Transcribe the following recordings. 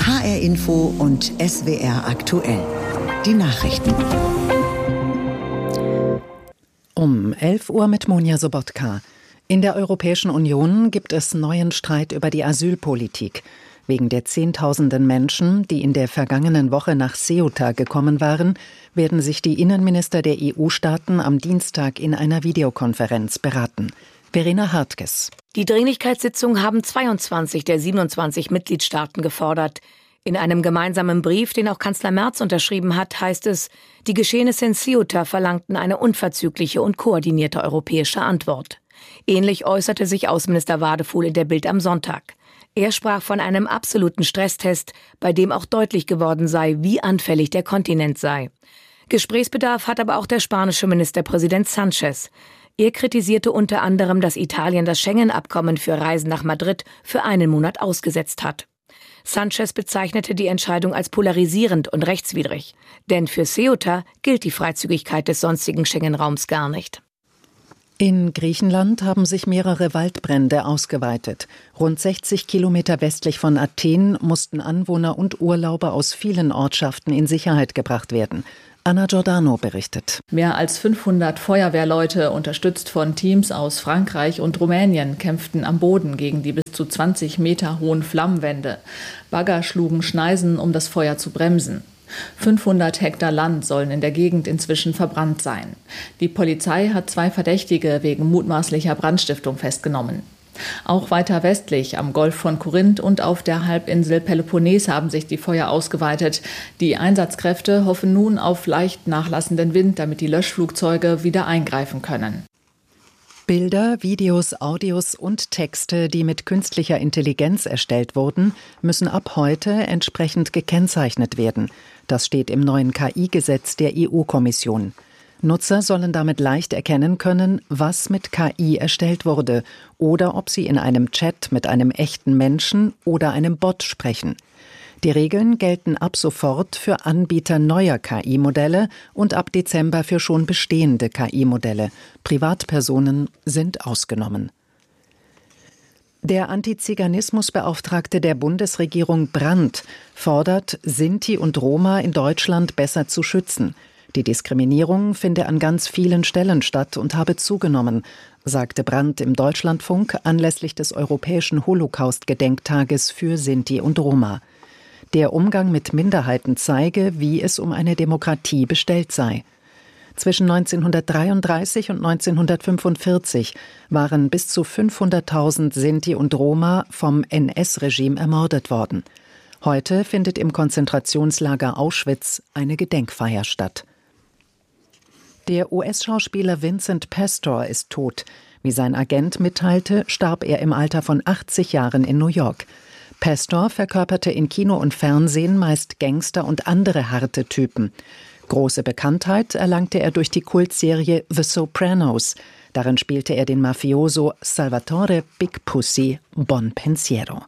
HR Info und SWR aktuell. Die Nachrichten. Um 11 Uhr mit Monja Sobotka. In der Europäischen Union gibt es neuen Streit über die Asylpolitik. Wegen der Zehntausenden Menschen, die in der vergangenen Woche nach Ceuta gekommen waren, werden sich die Innenminister der EU-Staaten am Dienstag in einer Videokonferenz beraten. Verena Hartges. Die Dringlichkeitssitzung haben 22 der 27 Mitgliedstaaten gefordert. In einem gemeinsamen Brief, den auch Kanzler Merz unterschrieben hat, heißt es, die Geschehnisse in Ceuta verlangten eine unverzügliche und koordinierte europäische Antwort. Ähnlich äußerte sich Außenminister Wadefuhl in der Bild am Sonntag. Er sprach von einem absoluten Stresstest, bei dem auch deutlich geworden sei, wie anfällig der Kontinent sei. Gesprächsbedarf hat aber auch der spanische Ministerpräsident Sánchez. Er kritisierte unter anderem, dass Italien das Schengen-Abkommen für Reisen nach Madrid für einen Monat ausgesetzt hat. Sánchez bezeichnete die Entscheidung als polarisierend und rechtswidrig. Denn für Ceuta gilt die Freizügigkeit des sonstigen Schengen-Raums gar nicht. In Griechenland haben sich mehrere Waldbrände ausgeweitet. Rund 60 Kilometer westlich von Athen mussten Anwohner und Urlauber aus vielen Ortschaften in Sicherheit gebracht werden. Anna Giordano berichtet. Mehr als 500 Feuerwehrleute, unterstützt von Teams aus Frankreich und Rumänien, kämpften am Boden gegen die bis zu 20 Meter hohen Flammenwände. Bagger schlugen Schneisen, um das Feuer zu bremsen. 500 Hektar Land sollen in der Gegend inzwischen verbrannt sein. Die Polizei hat 2 Verdächtige wegen mutmaßlicher Brandstiftung festgenommen. Auch weiter westlich am Golf von Korinth und auf der Halbinsel Peloponnes haben sich die Feuer ausgeweitet. Die Einsatzkräfte hoffen nun auf leicht nachlassenden Wind, damit die Löschflugzeuge wieder eingreifen können. Bilder, Videos, Audios und Texte, die mit künstlicher Intelligenz erstellt wurden, müssen ab heute entsprechend gekennzeichnet werden. Das steht im neuen KI-Gesetz der EU-Kommission. Nutzer sollen damit leicht erkennen können, was mit KI erstellt wurde oder ob sie in einem Chat mit einem echten Menschen oder einem Bot sprechen. Die Regeln gelten ab sofort für Anbieter neuer KI-Modelle und ab Dezember für schon bestehende KI-Modelle. Privatpersonen sind ausgenommen. Der Antiziganismusbeauftragte der Bundesregierung Brandt fordert, Sinti und Roma in Deutschland besser zu schützen. Die Diskriminierung finde an ganz vielen Stellen statt und habe zugenommen, sagte Brandt im Deutschlandfunk anlässlich des Europäischen Holocaust-Gedenktages für Sinti und Roma. Der Umgang mit Minderheiten zeige, wie es um eine Demokratie bestellt sei. Zwischen 1933 und 1945 waren bis zu 500.000 Sinti und Roma vom NS-Regime ermordet worden. Heute findet im Konzentrationslager Auschwitz eine Gedenkfeier statt. Der US-Schauspieler Vincent Pastor ist tot. Wie sein Agent mitteilte, starb er im Alter von 80 Jahren in New York. Pastor verkörperte in Kino und Fernsehen meist Gangster und andere harte Typen. Große Bekanntheit erlangte er durch die Kultserie The Sopranos. Darin spielte er den Mafioso Salvatore Big Pussy Bonpensiero.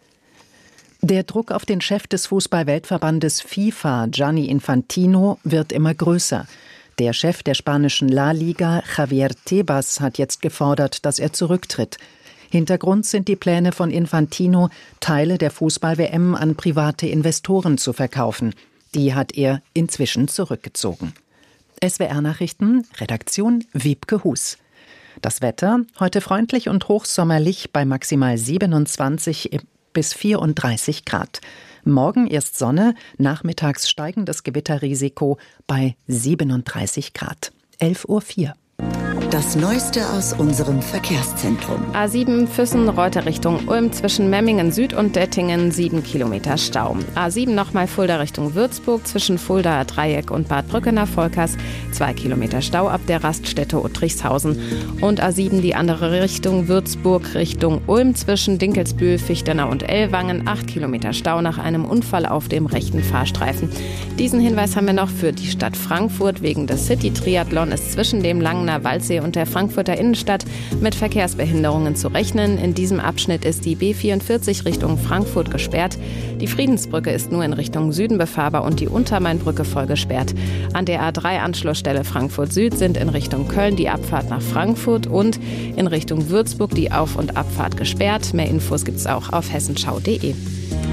Der Druck auf den Chef des Fußball-Weltverbandes FIFA, Gianni Infantino, wird immer größer. Der Chef der spanischen La Liga, Javier Tebas, hat jetzt gefordert, dass er zurücktritt. Hintergrund sind die Pläne von Infantino, Teile der Fußball-WM an private Investoren zu verkaufen. Die hat er inzwischen zurückgezogen. SWR-Nachrichten, Redaktion Wiebke Hus. Das Wetter, heute freundlich und hochsommerlich bei maximal 27 bis 34 Grad. Morgen erst Sonne, nachmittags steigendes Gewitterrisiko bei 37 Grad. 11:04 Uhr. Das Neueste aus unserem Verkehrszentrum. A7 Füssen-Reuter Richtung Ulm zwischen Memmingen Süd und Dettingen 7 Kilometer Stau. A7 nochmal Fulda Richtung Würzburg zwischen Fuldaer Dreieck und Bad Brückener-Volkers 2 Kilometer Stau ab der Raststätte Uttrichshausen. Und A7 die andere Richtung Würzburg Richtung Ulm zwischen Dinkelsbühl, Fichtenau und Ellwangen 8 Kilometer Stau nach einem Unfall auf dem rechten Fahrstreifen. Diesen Hinweis haben wir noch für die Stadt Frankfurt. Wegen des City-Triathlon ist zwischen dem Langener Waldsee und der Frankfurter Innenstadt mit Verkehrsbehinderungen zu rechnen. In diesem Abschnitt ist die B44 Richtung Frankfurt gesperrt. Die Friedensbrücke ist nur in Richtung Süden befahrbar und die Untermainbrücke voll gesperrt. An der A3-Anschlussstelle Frankfurt Süd sind in Richtung Köln die Abfahrt nach Frankfurt und in Richtung Würzburg die Auf- und Abfahrt gesperrt. Mehr Infos gibt's auch auf hessenschau.de.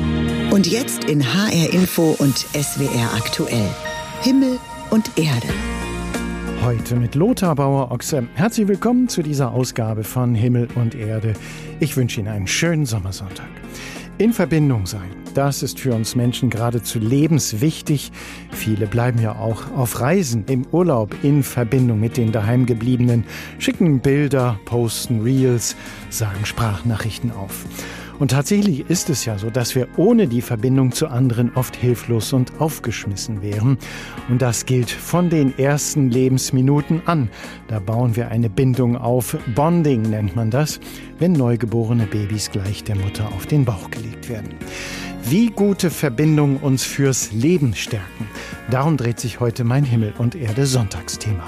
Und jetzt in HR Info und SWR aktuell. Himmel und Erde. Heute mit Lothar Bauer-Ochse. Herzlich willkommen zu dieser Ausgabe von Himmel und Erde. Ich wünsche Ihnen einen schönen Sommersonntag. In Verbindung sein, das ist für uns Menschen geradezu lebenswichtig. Viele bleiben ja auch auf Reisen, im Urlaub in Verbindung mit den Daheimgebliebenen, schicken Bilder, posten Reels, sagen Sprachnachrichten auf. Und tatsächlich ist es ja so, dass wir ohne die Verbindung zu anderen oft hilflos und aufgeschmissen wären. Und das gilt von den ersten Lebensminuten an. Da bauen wir eine Bindung auf. Bonding nennt man das, wenn neugeborene Babys gleich der Mutter auf den Bauch gelegt werden. Wie gute Verbindungen uns fürs Leben stärken. Darum dreht sich heute mein Himmel und Erde Sonntagsthema.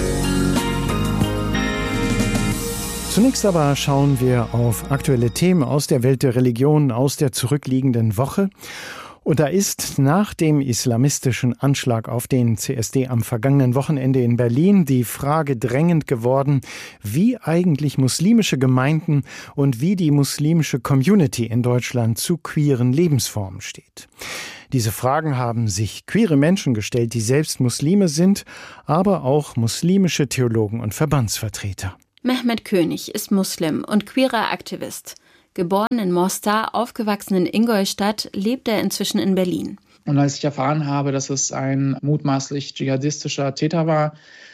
Zunächst aber schauen wir auf aktuelle Themen aus der Welt der Religion, aus der zurückliegenden Woche. Und da ist nach dem islamistischen Anschlag auf den CSD am vergangenen Wochenende in Berlin die Frage drängend geworden, wie eigentlich muslimische Gemeinden und wie die muslimische Community in Deutschland zu queeren Lebensformen steht. Diese Fragen haben sich queere Menschen gestellt, die selbst Muslime sind, aber auch muslimische Theologen und Verbandsvertreter. Mehmet König ist Muslim und queerer Aktivist. Geboren in Mostar, aufgewachsen in Ingolstadt, lebt er inzwischen in Berlin. Und als ich erfahren habe, dass es ein mutmaßlich dschihadistischer Täter war,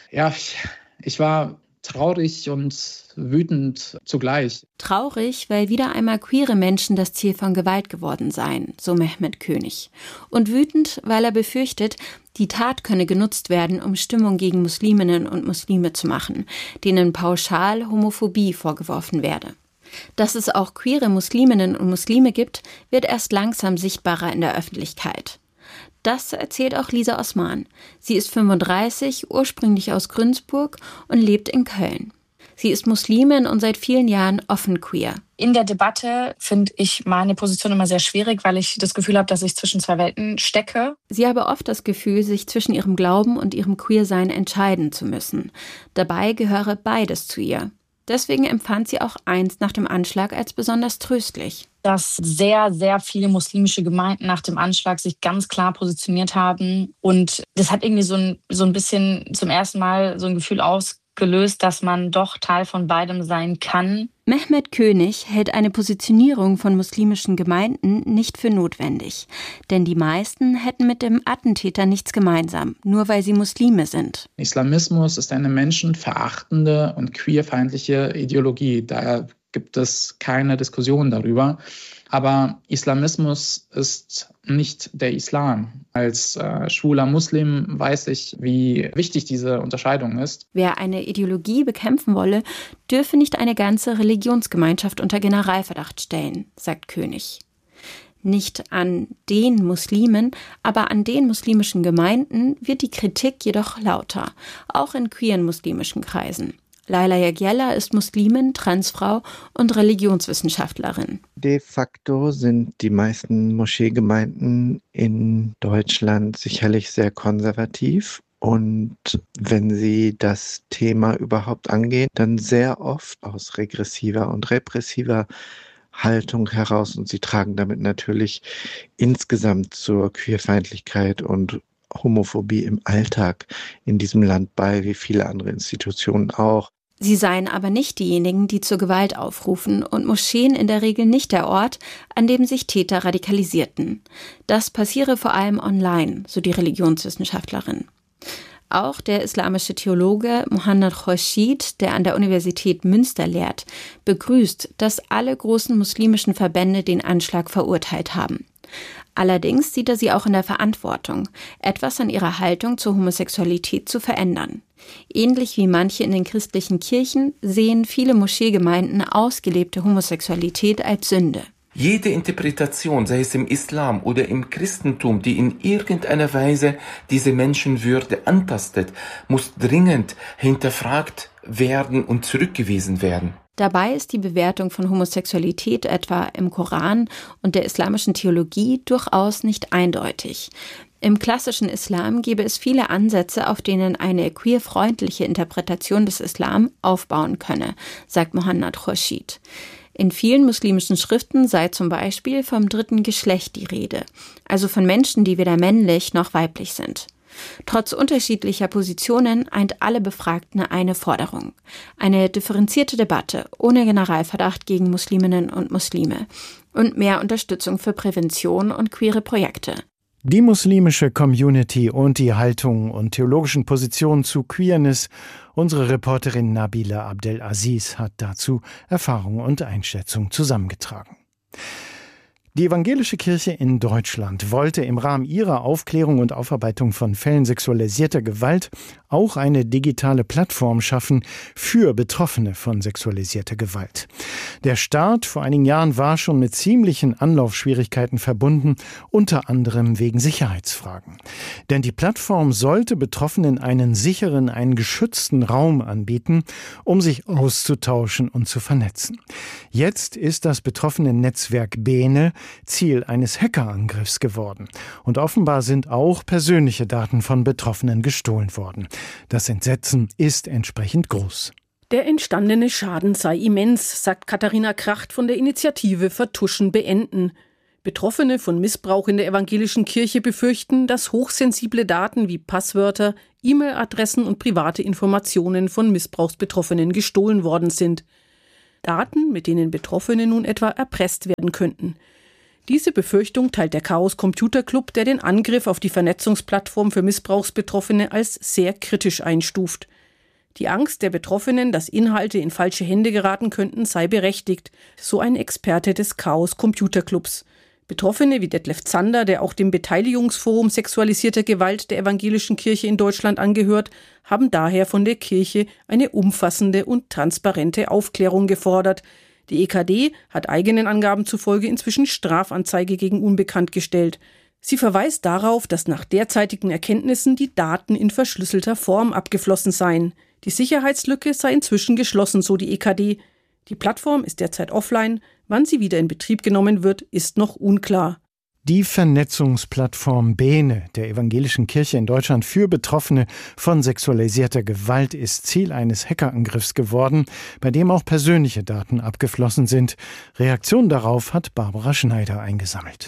ich war traurig und wütend zugleich. Traurig, weil wieder einmal queere Menschen das Ziel von Gewalt geworden seien, so Mehmet König. Und wütend, weil er befürchtet, die Tat könne genutzt werden, um Stimmung gegen Musliminnen und Muslime zu machen, denen pauschal Homophobie vorgeworfen werde. Dass es auch queere Musliminnen und Muslime gibt, wird erst langsam sichtbarer in der Öffentlichkeit. Das erzählt auch Lisa Osman. Sie ist 35, ursprünglich aus Günzburg und lebt in Köln. Sie ist Muslimin und seit vielen Jahren offen queer. In der Debatte finde ich meine Position immer sehr schwierig, weil ich das Gefühl habe, dass ich zwischen zwei Welten stecke. Sie habe oft das Gefühl, sich zwischen ihrem Glauben und ihrem Queersein entscheiden zu müssen. Dabei gehöre beides zu ihr. Deswegen empfand sie auch einst nach dem Anschlag als besonders tröstlich. Dass sehr, sehr viele muslimische Gemeinden nach dem Anschlag sich ganz klar positioniert haben. Und das hat irgendwie so ein bisschen zum ersten Mal so ein Gefühl ausgelöst, dass man doch Teil von beidem sein kann. Mehmet König hält eine Positionierung von muslimischen Gemeinden nicht für notwendig. Denn die meisten hätten mit dem Attentäter nichts gemeinsam, nur weil sie Muslime sind. Islamismus ist eine menschenverachtende und queerfeindliche Ideologie. Daher gibt es keine Diskussion darüber. Aber Islamismus ist nicht der Islam. Als schwuler Muslim weiß ich, wie wichtig diese Unterscheidung ist. Wer eine Ideologie bekämpfen wolle, dürfe nicht eine ganze Religionsgemeinschaft unter Generalverdacht stellen, sagt König. Nicht an den Muslimen, aber an den muslimischen Gemeinden wird die Kritik jedoch lauter, auch in queeren muslimischen Kreisen. Laila Yagyella ist Muslimin, Transfrau und Religionswissenschaftlerin. De facto sind die meisten Moscheegemeinden in Deutschland sicherlich sehr konservativ. Und wenn sie das Thema überhaupt angehen, dann sehr oft aus regressiver und repressiver Haltung heraus. Und sie tragen damit natürlich insgesamt zur Queerfeindlichkeit und Homophobie im Alltag in diesem Land bei, wie viele andere Institutionen auch. Sie seien aber nicht diejenigen, die zur Gewalt aufrufen und Moscheen in der Regel nicht der Ort, an dem sich Täter radikalisierten. Das passiere vor allem online, so die Religionswissenschaftlerin. Auch der islamische Theologe Mohanad Khourshid, der an der Universität Münster lehrt, begrüßt, dass alle großen muslimischen Verbände den Anschlag verurteilt haben. Allerdings sieht er sie auch in der Verantwortung, etwas an ihrer Haltung zur Homosexualität zu verändern. Ähnlich wie manche in den christlichen Kirchen sehen viele Moscheegemeinden ausgelebte Homosexualität als Sünde. Jede Interpretation, sei es im Islam oder im Christentum, die in irgendeiner Weise diese Menschenwürde antastet, muss dringend hinterfragt werden und zurückgewiesen werden. Dabei ist die Bewertung von Homosexualität etwa im Koran und der islamischen Theologie durchaus nicht eindeutig. Im klassischen Islam gäbe es viele Ansätze, auf denen eine queerfreundliche Interpretation des Islam aufbauen könne, sagt Mohanad Khourshid. In vielen muslimischen Schriften sei zum Beispiel vom dritten Geschlecht die Rede, also von Menschen, die weder männlich noch weiblich sind. Trotz unterschiedlicher Positionen eint alle Befragten eine Forderung: eine differenzierte Debatte ohne Generalverdacht gegen Musliminnen und Muslime und mehr Unterstützung für Prävention und queere Projekte. Die muslimische Community und die Haltung und theologischen Positionen zu Queerness. Unsere Reporterin Nabila Abdelaziz hat dazu Erfahrung und Einschätzung zusammengetragen. Die evangelische Kirche in Deutschland wollte im Rahmen ihrer Aufklärung und Aufarbeitung von Fällen sexualisierter Gewalt auch eine digitale Plattform schaffen für Betroffene von sexualisierter Gewalt. Der Start vor einigen Jahren war schon mit ziemlichen Anlaufschwierigkeiten verbunden, unter anderem wegen Sicherheitsfragen. Denn die Plattform sollte Betroffenen einen sicheren, einen geschützten Raum anbieten, um sich auszutauschen und zu vernetzen. Jetzt ist das betroffene Netzwerk Bene Ziel eines Hackerangriffs geworden. Und offenbar sind auch persönliche Daten von Betroffenen gestohlen worden. Das Entsetzen ist entsprechend groß. Der entstandene Schaden sei immens, sagt Katharina Kracht von der Initiative Vertuschen beenden. Betroffene von Missbrauch in der evangelischen Kirche befürchten, dass hochsensible Daten wie Passwörter, E-Mail-Adressen und private Informationen von Missbrauchsbetroffenen gestohlen worden sind. Daten, mit denen Betroffene nun etwa erpresst werden könnten. Diese Befürchtung teilt der Chaos Computer Club, der den Angriff auf die Vernetzungsplattform für Missbrauchsbetroffene als sehr kritisch einstuft. Die Angst der Betroffenen, dass Inhalte in falsche Hände geraten könnten, sei berechtigt, so ein Experte des Chaos Computer Clubs. Betroffene wie Detlef Zander, der auch dem Beteiligungsforum sexualisierter Gewalt der evangelischen Kirche in Deutschland angehört, haben daher von der Kirche eine umfassende und transparente Aufklärung gefordert. Die EKD hat eigenen Angaben zufolge inzwischen Strafanzeige gegen Unbekannt gestellt. Sie verweist darauf, dass nach derzeitigen Erkenntnissen die Daten in verschlüsselter Form abgeflossen seien. Die Sicherheitslücke sei inzwischen geschlossen, so die EKD. Die Plattform ist derzeit offline. Wann sie wieder in Betrieb genommen wird, ist noch unklar. Die Vernetzungsplattform Bene der evangelischen Kirche in Deutschland für Betroffene von sexualisierter Gewalt ist Ziel eines Hackerangriffs geworden, bei dem auch persönliche Daten abgeflossen sind. Reaktion darauf hat Barbara Schneider eingesammelt.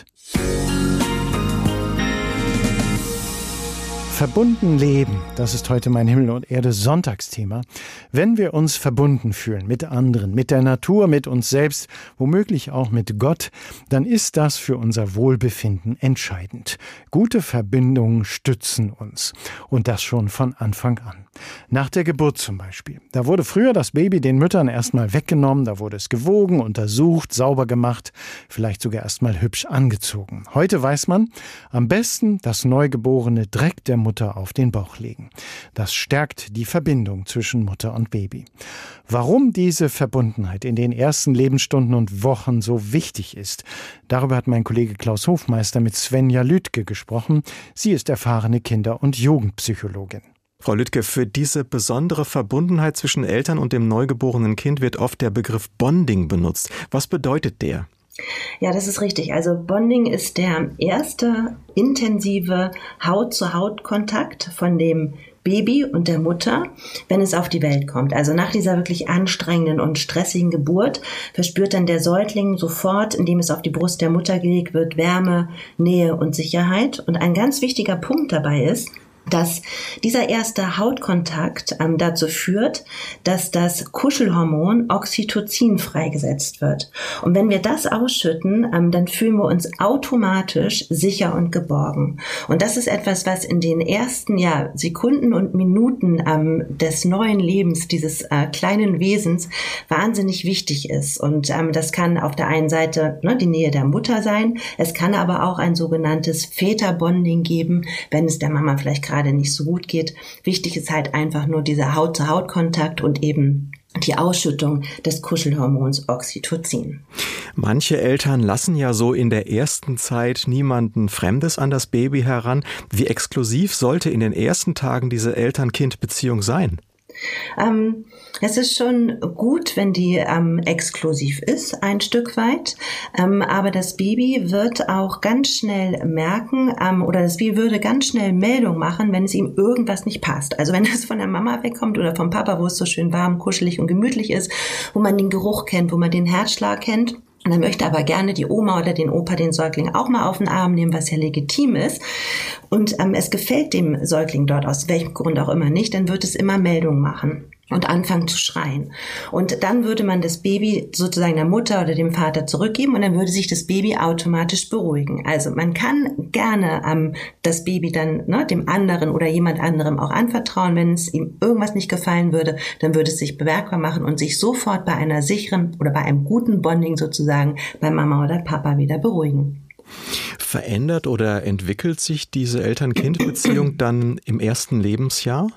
Verbunden leben, das ist heute mein Himmel und Erde Sonntagsthema. Wenn wir uns verbunden fühlen mit anderen, mit der Natur, mit uns selbst, womöglich auch mit Gott, dann ist das für unser Wohlbefinden entscheidend. Gute Verbindungen stützen uns. Und das schon von Anfang an. Nach der Geburt zum Beispiel. Da wurde früher das Baby den Müttern erstmal weggenommen, da wurde es gewogen, untersucht, sauber gemacht, vielleicht sogar erstmal hübsch angezogen. Heute weiß man, am besten das Neugeborene direkt der Mutter auf den Bauch legen. Das stärkt die Verbindung zwischen Mutter und Baby. Warum diese Verbundenheit in den ersten Lebensstunden und Wochen so wichtig ist, darüber hat mein Kollege Klaus Hofmeister mit Svenja Lüdke gesprochen. Sie ist erfahrene Kinder- und Jugendpsychologin. Frau Lüdke, für diese besondere Verbundenheit zwischen Eltern und dem neugeborenen Kind wird oft der Begriff Bonding benutzt. Was bedeutet der? Ja, das ist richtig. Also Bonding ist der erste intensive Haut-zu-Haut-Kontakt von dem Baby und der Mutter, wenn es auf die Welt kommt. Also nach dieser wirklich anstrengenden und stressigen Geburt verspürt dann der Säugling sofort, indem es auf die Brust der Mutter gelegt wird, Wärme, Nähe und Sicherheit. Und ein ganz wichtiger Punkt dabei ist, dass dieser erste Hautkontakt dazu führt, dass das Kuschelhormon Oxytocin freigesetzt wird. Und wenn wir das ausschütten, dann fühlen wir uns automatisch sicher und geborgen. Und das ist etwas, was in den ersten Sekunden und Minuten des neuen Lebens dieses kleinen Wesens wahnsinnig wichtig ist. Und das kann auf der einen Seite die Nähe der Mutter sein. Es kann aber auch ein sogenanntes Väterbonding geben, wenn es der Mama vielleicht gerade nicht so gut geht. Wichtig ist halt einfach nur dieser Haut-zu-Haut-Kontakt und eben die Ausschüttung des Kuschelhormons Oxytocin. Manche Eltern lassen ja so in der ersten Zeit niemanden Fremdes an das Baby heran. Wie exklusiv sollte in den ersten Tagen diese Eltern-Kind-Beziehung sein? Es ist schon gut, wenn die exklusiv ist, ein Stück weit. Aber das Baby wird auch ganz schnell merken, oder das Baby würde ganz schnell Meldung machen, wenn es ihm irgendwas nicht passt. Also wenn es von der Mama wegkommt oder vom Papa, wo es so schön warm, kuschelig und gemütlich ist, wo man den Geruch kennt, wo man den Herzschlag kennt. Und dann möchte aber gerne die Oma oder den Opa den Säugling auch mal auf den Arm nehmen, was ja legitim ist. Und es gefällt dem Säugling dort aus welchem Grund auch immer nicht, dann wird es immer Meldung machen und anfangen zu schreien. Und dann würde man das Baby sozusagen der Mutter oder dem Vater zurückgeben und dann würde sich das Baby automatisch beruhigen. Also man kann gerne das Baby dann dem anderen oder jemand anderem auch anvertrauen. Wenn es ihm irgendwas nicht gefallen würde, dann würde es sich bemerkbar machen und sich sofort bei einer sicheren oder bei einem guten Bonding sozusagen bei Mama oder Papa wieder beruhigen. Verändert oder entwickelt sich diese Eltern-Kind-Beziehung dann im ersten Lebensjahr?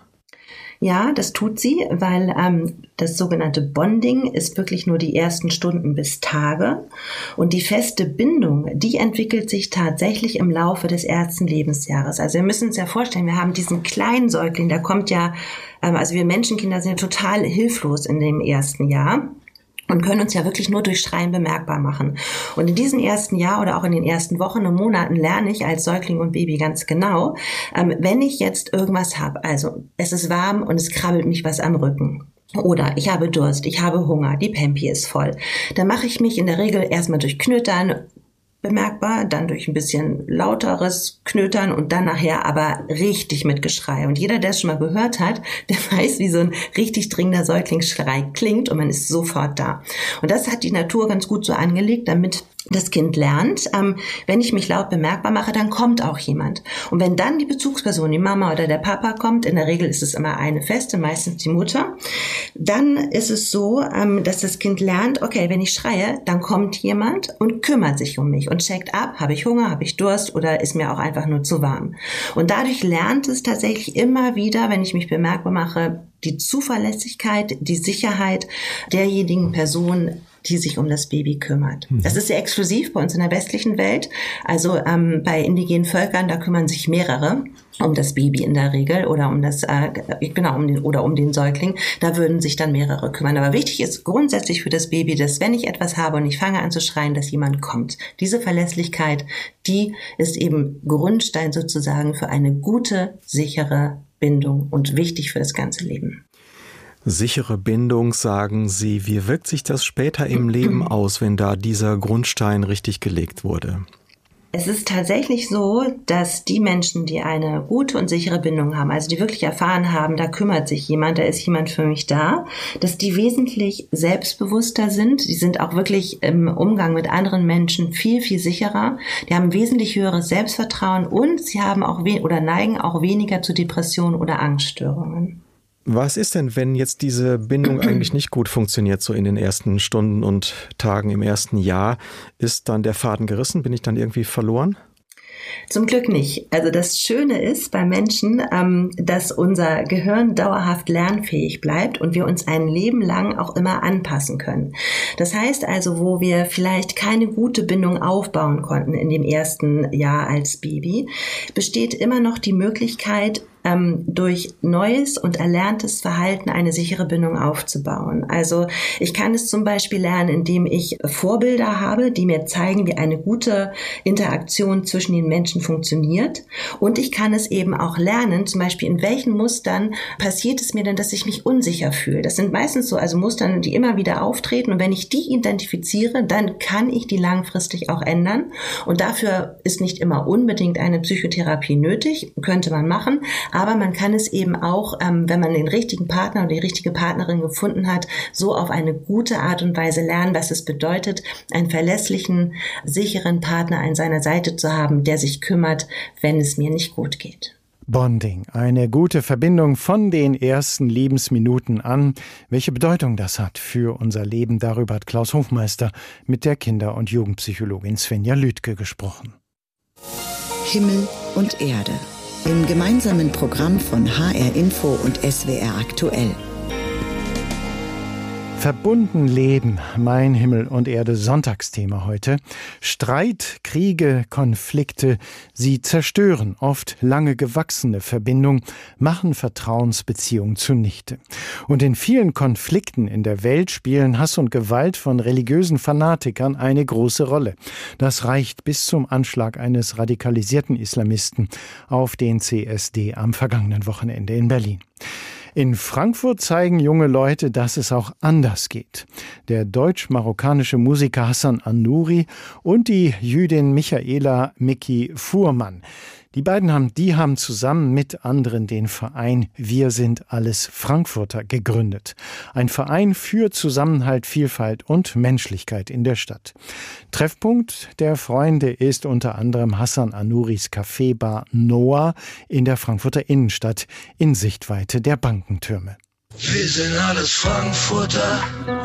Ja, das tut sie, weil das sogenannte Bonding ist wirklich nur die ersten Stunden bis Tage. Und die feste Bindung, die entwickelt sich tatsächlich im Laufe des ersten Lebensjahres. Also wir müssen uns ja vorstellen, wir haben diesen kleinen Säugling, der kommt ja, also wir Menschenkinder sind ja total hilflos in dem ersten Jahr. Und können uns ja wirklich nur durch Schreien bemerkbar machen. Und in diesem ersten Jahr oder auch in den ersten Wochen und Monaten lerne ich als Säugling und Baby ganz genau, wenn ich jetzt irgendwas habe, also es ist warm und es krabbelt mich was am Rücken. Oder ich habe Durst, ich habe Hunger, die Pampi ist voll. Dann mache ich mich in der Regel erstmal durch Knötern bemerkbar, dann durch ein bisschen lauteres Knötern und dann nachher aber richtig mit Geschrei. Und jeder, der es schon mal gehört hat, der weiß, wie so ein richtig dringender Säuglingsschrei klingt und man ist sofort da. Und das hat die Natur ganz gut so angelegt, damit das Kind lernt, wenn ich mich laut bemerkbar mache, dann kommt auch jemand. Und wenn dann die Bezugsperson, die Mama oder der Papa kommt, in der Regel ist es immer eine feste, meistens die Mutter, dann ist es so, dass das Kind lernt, okay, wenn ich schreie, dann kommt jemand und kümmert sich um mich und checkt ab, habe ich Hunger, habe ich Durst oder ist mir auch einfach nur zu warm. Und dadurch lernt es tatsächlich immer wieder, wenn ich mich bemerkbar mache, die Zuverlässigkeit, die Sicherheit derjenigen Person, die sich um das Baby kümmert. Das ist sehr exklusiv bei uns in der westlichen Welt. Also bei indigenen Völkern, da kümmern sich mehrere um das Baby in der Regel oder um das um den Säugling. Da würden sich dann mehrere kümmern. Aber wichtig ist grundsätzlich für das Baby, dass wenn ich etwas habe und ich fange an zu schreien, dass jemand kommt. Diese Verlässlichkeit, die ist eben Grundstein sozusagen für eine gute, sichere Bindung und wichtig für das ganze Leben. Sichere Bindung, sagen Sie. Wie wirkt sich das später im Leben aus, wenn da dieser Grundstein richtig gelegt wurde? Es ist tatsächlich so, dass die Menschen, die eine gute und sichere Bindung haben, also die wirklich erfahren haben, da kümmert sich jemand, da ist jemand für mich da, dass die wesentlich selbstbewusster sind. Die sind auch wirklich im Umgang mit anderen Menschen viel, viel sicherer. Die haben wesentlich höheres Selbstvertrauen und sie haben auch neigen auch weniger zu Depressionen oder Angststörungen. Was ist denn, wenn jetzt diese Bindung eigentlich nicht gut funktioniert, so in den ersten Stunden und Tagen im ersten Jahr? Ist dann der Faden gerissen? Bin ich dann irgendwie verloren? Zum Glück nicht. Also das Schöne ist bei Menschen, dass unser Gehirn dauerhaft lernfähig bleibt und wir uns ein Leben lang auch immer anpassen können. Das heißt also, wo wir vielleicht keine gute Bindung aufbauen konnten in dem ersten Jahr als Baby, besteht immer noch die Möglichkeit, durch neues und erlerntes Verhalten eine sichere Bindung aufzubauen. Also ich kann es zum Beispiel lernen, indem ich Vorbilder habe, die mir zeigen, wie eine gute Interaktion zwischen den Menschen funktioniert. Und ich kann es eben auch lernen, zum Beispiel in welchen Mustern passiert es mir denn, dass ich mich unsicher fühle. Das sind meistens so Mustern, die immer wieder auftreten. Und wenn ich die identifiziere, dann kann ich die langfristig auch ändern. Und dafür ist nicht immer unbedingt eine Psychotherapie nötig, könnte man machen. Aber man kann es eben auch, wenn man den richtigen Partner oder die richtige Partnerin gefunden hat, so auf eine gute Art und Weise lernen, was es bedeutet, einen verlässlichen, sicheren Partner an seiner Seite zu haben, der sich kümmert, wenn es mir nicht gut geht. Bonding, eine gute Verbindung von den ersten Lebensminuten an. Welche Bedeutung das hat für unser Leben, darüber hat Klaus Hofmeister mit der Kinder- und Jugendpsychologin Svenja Lüdke gesprochen. Himmel und Erde. Im gemeinsamen Programm von HR Info und SWR Aktuell. Verbunden leben, mein Himmel und Erde Sonntagsthema heute. Streit, Kriege, Konflikte, sie zerstören oft lange gewachsene Verbindungen, machen Vertrauensbeziehungen zunichte. Und in vielen Konflikten in der Welt spielen Hass und Gewalt von religiösen Fanatikern eine große Rolle. Das reicht bis zum Anschlag eines radikalisierten Islamisten auf den CSD am vergangenen Wochenende in Berlin. In Frankfurt zeigen junge Leute, dass es auch anders geht. Der deutsch-marokkanische Musiker Hassan Anouri und die Jüdin Michaela Miki Fuhrmann. Die beiden haben zusammen mit anderen den Verein Wir sind alles Frankfurter gegründet. Ein Verein für Zusammenhalt, Vielfalt und Menschlichkeit in der Stadt. Treffpunkt der Freunde ist unter anderem Hassan Anouris Café-Bar Noah in der Frankfurter Innenstadt in Sichtweite der Bankentürme. Wir sind alles Frankfurter,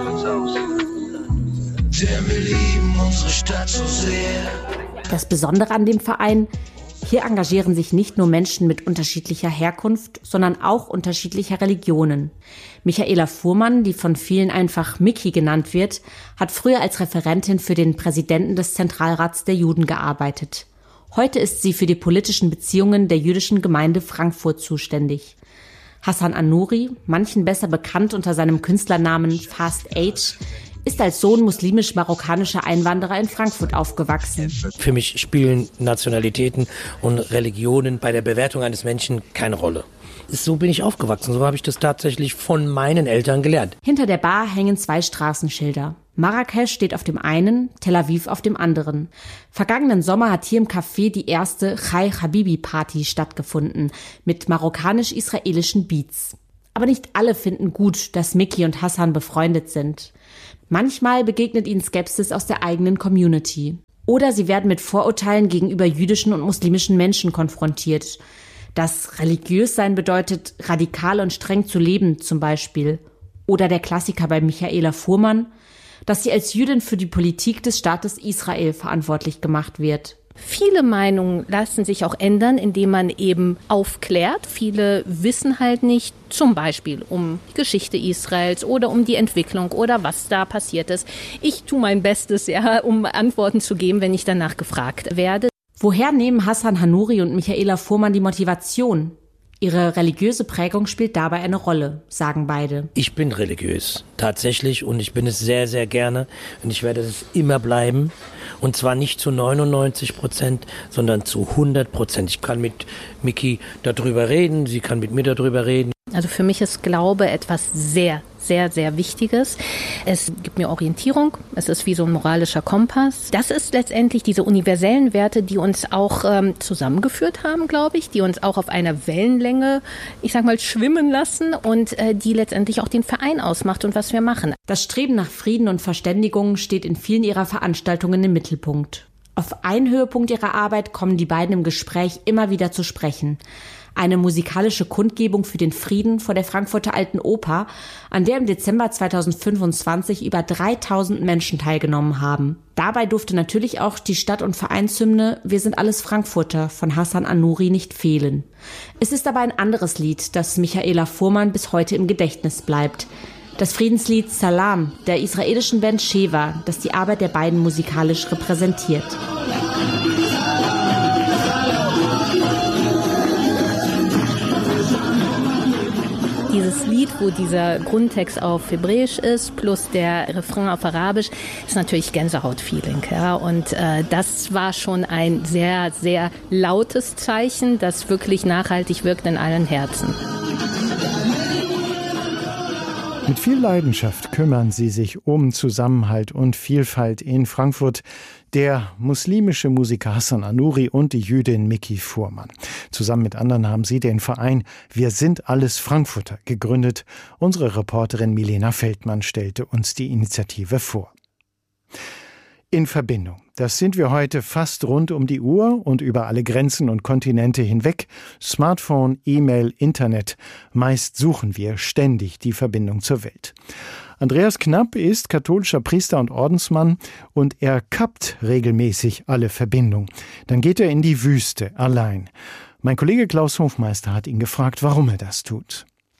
denn wir lieben unsere Stadt so sehr. Das Besondere an dem Verein: hier engagieren sich nicht nur Menschen mit unterschiedlicher Herkunft, sondern auch unterschiedlicher Religionen. Michaela Fuhrmann, die von vielen einfach Miki genannt wird, hat früher als Referentin für den Präsidenten des Zentralrats der Juden gearbeitet. Heute ist sie für die politischen Beziehungen der jüdischen Gemeinde Frankfurt zuständig. Hassan Anouri, manchen besser bekannt unter seinem Künstlernamen Fast Age, ist als Sohn muslimisch-marokkanischer Einwanderer in Frankfurt aufgewachsen. Für mich spielen Nationalitäten und Religionen bei der Bewertung eines Menschen keine Rolle. So bin ich aufgewachsen, so habe ich das tatsächlich von meinen Eltern gelernt. Hinter der Bar hängen 2 Straßenschilder. Marrakesch steht auf dem einen, Tel Aviv auf dem anderen. Vergangenen Sommer hat hier im Café die erste Chai Habibi Party stattgefunden mit marokkanisch-israelischen Beats. Aber nicht alle finden gut, dass Miki und Hassan befreundet sind. Manchmal begegnet ihnen Skepsis aus der eigenen Community. Oder sie werden mit Vorurteilen gegenüber jüdischen und muslimischen Menschen konfrontiert. Dass religiös sein bedeutet, radikal und streng zu leben zum Beispiel. Oder der Klassiker bei Michaela Fuhrmann, dass sie als Jüdin für die Politik des Staates Israel verantwortlich gemacht wird. Viele Meinungen lassen sich auch ändern, indem man eben aufklärt. Viele wissen halt nicht, zum Beispiel um die Geschichte Israels oder um die Entwicklung oder was da passiert ist. Ich tue mein Bestes, um Antworten zu geben, wenn ich danach gefragt werde. Woher nehmen Hassan Anouri und Michaela Fuhrmann die Motivation? Ihre religiöse Prägung spielt dabei eine Rolle, sagen beide. Ich bin religiös, tatsächlich, und ich bin es sehr, sehr gerne und ich werde es immer bleiben. Und zwar nicht zu 99%, sondern zu 100%. Ich kann mit Miki darüber reden, sie kann mit mir darüber reden. Also für mich ist Glaube etwas sehr, sehr, sehr Wichtiges. Es gibt mir Orientierung, es ist wie so ein moralischer Kompass. Das ist letztendlich diese universellen Werte, die uns auch zusammengeführt haben, glaube ich, die uns auch auf einer Wellenlänge, ich sag mal, schwimmen lassen und die letztendlich auch den Verein ausmacht und was wir machen. Das Streben nach Frieden und Verständigung steht in vielen ihrer Veranstaltungen im Mittelpunkt. Auf einen Höhepunkt ihrer Arbeit kommen die beiden im Gespräch immer wieder zu sprechen. Eine musikalische Kundgebung für den Frieden vor der Frankfurter Alten Oper, an der im Dezember 2025 über 3000 Menschen teilgenommen haben. Dabei durfte natürlich auch die Stadt- und Vereinshymne Wir sind alles Frankfurter von Hassan Anouri nicht fehlen. Es ist aber ein anderes Lied, das Michaela Fuhrmann bis heute im Gedächtnis bleibt. Das Friedenslied Salam der israelischen Band Sheva, das die Arbeit der beiden musikalisch repräsentiert. Dieses Lied, wo dieser Grundtext auf Hebräisch ist, plus der Refrain auf Arabisch, ist natürlich Gänsehaut-Feeling. Ja? Und das war schon ein sehr, sehr lautes Zeichen, das wirklich nachhaltig wirkt in allen Herzen. Mit viel Leidenschaft kümmern sie sich um Zusammenhalt und Vielfalt in Frankfurt. Der muslimische Musiker Hassan Anouri und die Jüdin Miki Fuhrmann. Zusammen mit anderen haben sie den Verein Wir sind alles Frankfurter gegründet. Unsere Reporterin Milena Feldmann stellte uns die Initiative vor. In Verbindung. Das sind wir heute fast rund um die Uhr und über alle Grenzen und Kontinente hinweg. Smartphone, E-Mail, Internet. Meist suchen wir ständig die Verbindung zur Welt. Andreas Knapp ist katholischer Priester und Ordensmann und er kappt regelmäßig alle Verbindungen. Dann geht er in die Wüste allein. Mein Kollege Klaus Hofmeister hat ihn gefragt, warum er das tut.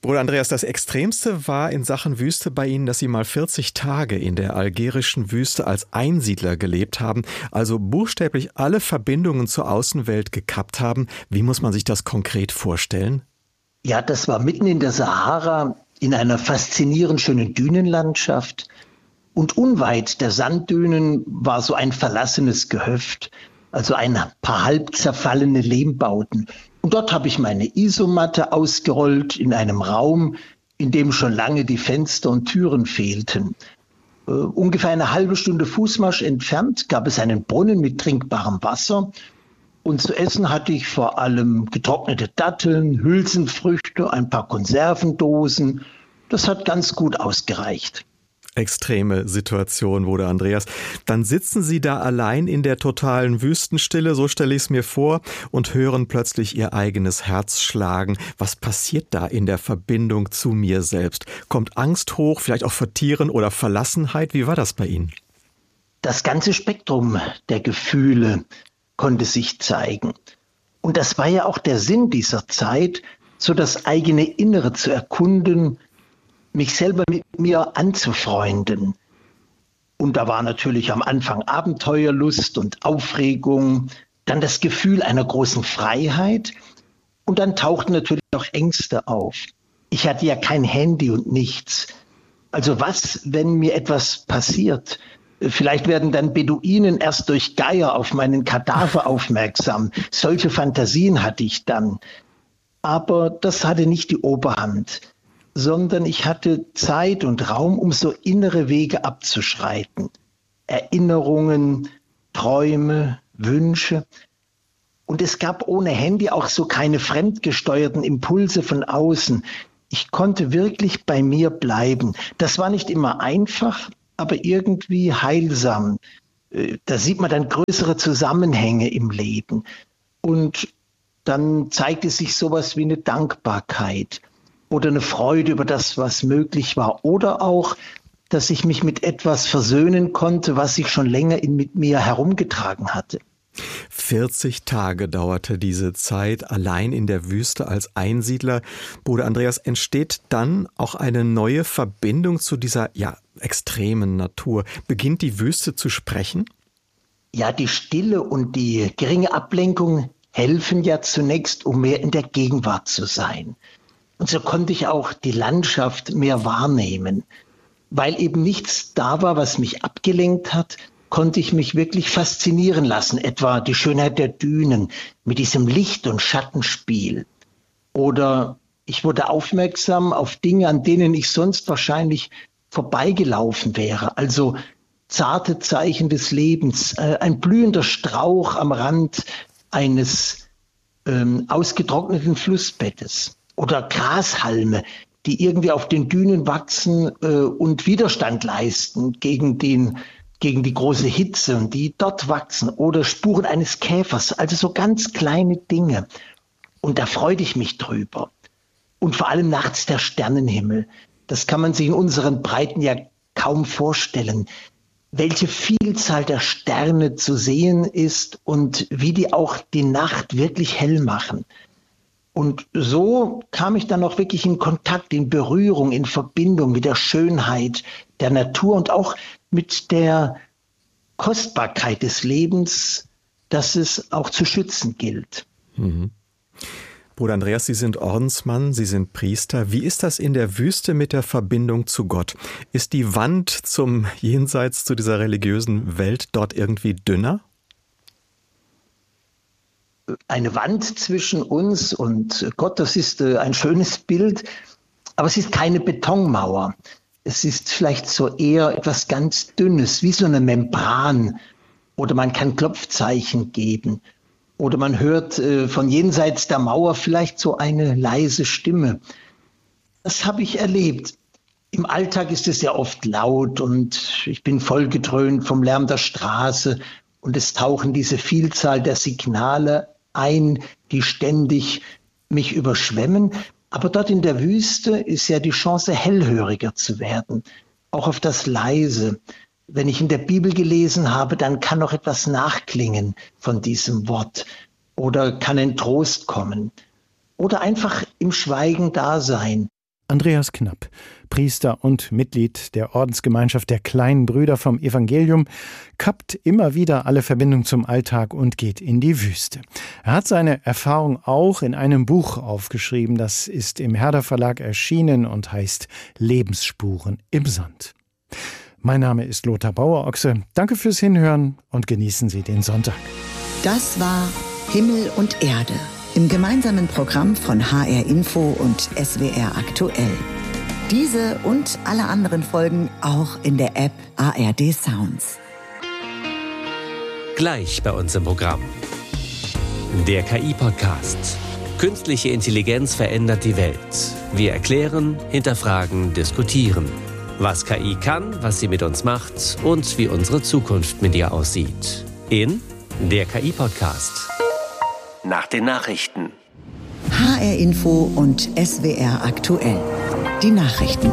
Bruder Andreas, das Extremste war in Sachen Wüste bei Ihnen, dass Sie mal 40 Tage in der algerischen Wüste als Einsiedler gelebt haben, also buchstäblich alle Verbindungen zur Außenwelt gekappt haben. Wie muss man sich das konkret vorstellen? Ja, das war mitten in der Sahara, in einer faszinierend schönen Dünenlandschaft. Und unweit der Sanddünen war so ein verlassenes Gehöft, also ein paar halb zerfallene Lehmbauten. Und dort habe ich meine Isomatte ausgerollt in einem Raum, in dem schon lange die Fenster und Türen fehlten. Ungefähr eine halbe Stunde Fußmarsch entfernt gab es einen Brunnen mit trinkbarem Wasser. Und zu essen hatte ich vor allem getrocknete Datteln, Hülsenfrüchte, ein paar Konservendosen. Das hat ganz gut ausgereicht. Extreme Situation, Bruder Andreas. Dann sitzen Sie da allein in der totalen Wüstenstille, so stelle ich es mir vor, und hören plötzlich Ihr eigenes Herz schlagen. Was passiert da in der Verbindung zu mir selbst? Kommt Angst hoch, vielleicht auch vor Tieren oder Verlassenheit? Wie war das bei Ihnen? Das ganze Spektrum der Gefühle konnte sich zeigen. Und das war ja auch der Sinn dieser Zeit, so das eigene Innere zu erkunden, mich selber mit mir anzufreunden. Und da war natürlich am Anfang Abenteuerlust und Aufregung, dann das Gefühl einer großen Freiheit und dann tauchten natürlich auch Ängste auf. Ich hatte ja kein Handy und nichts. Also was, wenn mir etwas passiert? Vielleicht werden dann Beduinen erst durch Geier auf meinen Kadaver aufmerksam. Solche Fantasien hatte ich dann. Aber das hatte nicht die Oberhand, sondern ich hatte Zeit und Raum, um so innere Wege abzuschreiten. Erinnerungen, Träume, Wünsche. Und es gab ohne Handy auch so keine fremdgesteuerten Impulse von außen. Ich konnte wirklich bei mir bleiben. Das war nicht immer einfach, aber irgendwie heilsam. Da sieht man dann größere Zusammenhänge im Leben. Und dann zeigte sich sowas wie eine Dankbarkeit oder eine Freude über das, was möglich war. Oder auch, dass ich mich mit etwas versöhnen konnte, was ich schon länger mit mir herumgetragen hatte. 40 Tage dauerte diese Zeit allein in der Wüste als Einsiedler. Bruder Andreas, entsteht dann auch eine neue Verbindung zu dieser extremen Natur? Beginnt die Wüste zu sprechen? Ja, die Stille und die geringe Ablenkung helfen ja zunächst, um mehr in der Gegenwart zu sein. Und so konnte ich auch die Landschaft mehr wahrnehmen. Weil eben nichts da war, was mich abgelenkt hat, konnte ich mich wirklich faszinieren lassen, etwa die Schönheit der Dünen mit diesem Licht- und Schattenspiel. Oder ich wurde aufmerksam auf Dinge, an denen ich sonst wahrscheinlich vorbeigelaufen wäre. Also zarte Zeichen des Lebens, ein blühender Strauch am Rand eines ausgetrockneten Flussbettes. Oder Grashalme, die irgendwie auf den Dünen wachsen und Widerstand leisten gegen die große Hitze und die dort wachsen. Oder Spuren eines Käfers, also so ganz kleine Dinge. Und da freute ich mich drüber. Und vor allem nachts der Sternenhimmel. Das kann man sich in unseren Breiten ja kaum vorstellen. Welche Vielzahl der Sterne zu sehen ist und wie die auch die Nacht wirklich hell machen. Und so kam ich dann auch wirklich in Kontakt, in Berührung, in Verbindung mit der Schönheit der Natur und auch mit der Kostbarkeit des Lebens, das es auch zu schützen gilt. Mhm. Bruder Andreas, Sie sind Ordensmann, Sie sind Priester. Wie ist das in der Wüste mit der Verbindung zu Gott? Ist die Wand zum Jenseits, zu dieser religiösen Welt dort irgendwie dünner? Eine Wand zwischen uns und Gott, das ist ein schönes Bild, aber es ist keine Betonmauer. Es ist vielleicht so eher etwas ganz Dünnes, wie so eine Membran. Oder man kann Klopfzeichen geben. Oder man hört von jenseits der Mauer vielleicht so eine leise Stimme. Das habe ich erlebt. Im Alltag ist es ja oft laut und ich bin vollgedröhnt vom Lärm der Straße. Und es tauchen diese Vielzahl der Signale ein, die ständig mich überschwemmen. Aber dort in der Wüste ist ja die Chance, hellhöriger zu werden, auch auf das Leise. Wenn ich in der Bibel gelesen habe, dann kann noch etwas nachklingen von diesem Wort oder kann ein Trost kommen oder einfach im Schweigen da sein. Andreas Knapp, Priester und Mitglied der Ordensgemeinschaft der Kleinen Brüder vom Evangelium, kappt immer wieder alle Verbindung zum Alltag und geht in die Wüste. Er hat seine Erfahrung auch in einem Buch aufgeschrieben. Das ist im Herder Verlag erschienen und heißt Lebensspuren im Sand. Mein Name ist Lothar Bauer-Ochse. Danke fürs Hinhören und genießen Sie den Sonntag. Das war Himmel und Erde im gemeinsamen Programm von HR Info und SWR Aktuell. Diese und alle anderen Folgen auch in der App ARD Sounds. Gleich bei uns im Programm. Der KI-Podcast. Künstliche Intelligenz verändert die Welt. Wir erklären, hinterfragen, diskutieren. Was KI kann, was sie mit uns macht und wie unsere Zukunft mit ihr aussieht. In der KI-Podcast. Nach den Nachrichten. HR Info und SWR Aktuell. Die Nachrichten.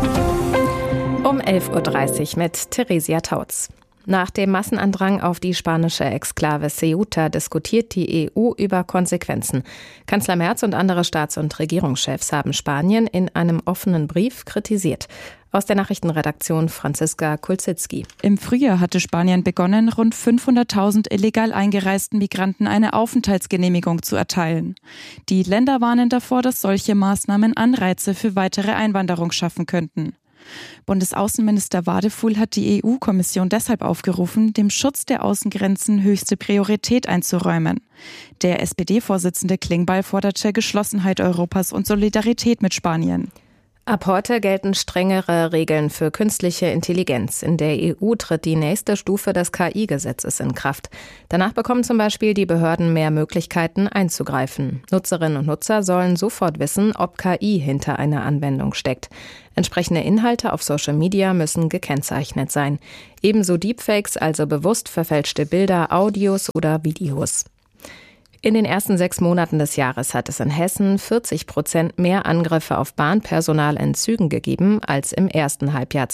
Um 11.30 Uhr mit Theresia Tautz. Nach dem Massenandrang auf die spanische Exklave Ceuta diskutiert die EU über Konsequenzen. Kanzler Merz und andere Staats- und Regierungschefs haben Spanien in einem offenen Brief kritisiert. Aus der Nachrichtenredaktion Franziska Kulczycki. Im Frühjahr hatte Spanien begonnen, rund 500.000 illegal eingereisten Migranten eine Aufenthaltsgenehmigung zu erteilen. Die Länder warnen davor, dass solche Maßnahmen Anreize für weitere Einwanderung schaffen könnten. Bundesaußenminister Wadefuhl hat die EU-Kommission deshalb aufgerufen, dem Schutz der Außengrenzen höchste Priorität einzuräumen. Der SPD-Vorsitzende Klingbeil forderte Geschlossenheit Europas und Solidarität mit Spanien. Ab heute gelten strengere Regeln für künstliche Intelligenz. In der EU tritt die nächste Stufe des KI-Gesetzes in Kraft. Danach bekommen zum Beispiel die Behörden mehr Möglichkeiten einzugreifen. Nutzerinnen und Nutzer sollen sofort wissen, ob KI hinter einer Anwendung steckt. Entsprechende Inhalte auf Social Media müssen gekennzeichnet sein. Ebenso Deepfakes, also bewusst verfälschte Bilder, Audios oder Videos. In den ersten 6 Monaten des Jahres hat es in Hessen 40% mehr Angriffe auf Bahnpersonal in Zügen gegeben als im ersten Halbjahr